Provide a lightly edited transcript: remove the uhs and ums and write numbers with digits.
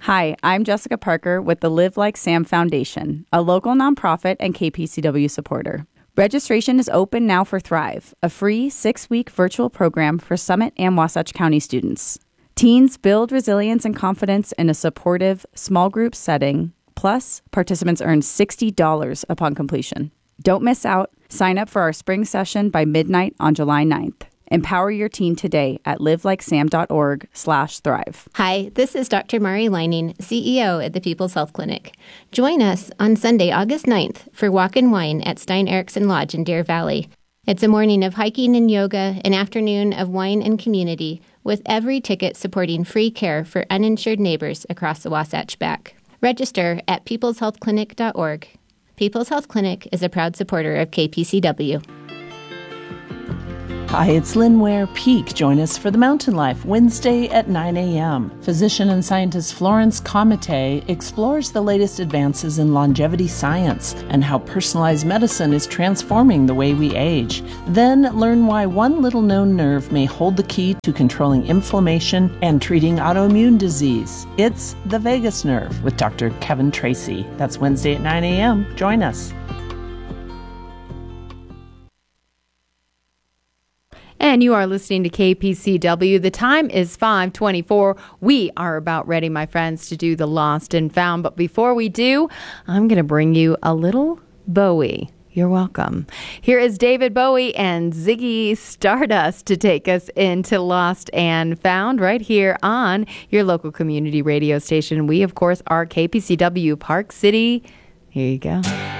Hi, I'm Jessica Parker with the Live Like Sam Foundation, a local nonprofit and KPCW supporter. Registration is open now for Thrive, a free 6-week virtual program for Summit and Wasatch County students. Teens build resilience and confidence in a supportive, small group setting. Plus, participants earn $60 upon completion. Don't miss out. Sign up for our spring session by midnight on July 9th. Empower your teen today at livelikeSam.org/thrive. Hi, this is Dr. Mari Leining, CEO at the People's Health Clinic. Join us on Sunday, August 9th for Walk and Wine at Stein Eriksen Lodge in Deer Valley. It's a morning of hiking and yoga, an afternoon of wine and community, with every ticket supporting free care for uninsured neighbors across the Wasatch Back. Register at peopleshealthclinic.org. People's Health Clinic is a proud supporter of KPCW. Hi, it's Lynn Ware Peak. Join us for the Mountain Life Wednesday at 9 a.m. Physician and scientist Florence Comite explores the latest advances in longevity science and how personalized medicine is transforming the way we age. Then learn why one little known nerve may hold the key to controlling inflammation and treating autoimmune disease. It's the vagus nerve with Dr. Kevin Tracy. That's Wednesday at 9 a.m. Join us. And you are listening to KPCW. The time is 5:24. We are about ready, my friends, to do the Lost and Found. But before we do, I'm going to bring you a little Bowie. You're welcome. Here is David Bowie and Ziggy Stardust to take us into Lost and Found right here on your local community radio station. We, of course, are KPCW Park City. Here you go.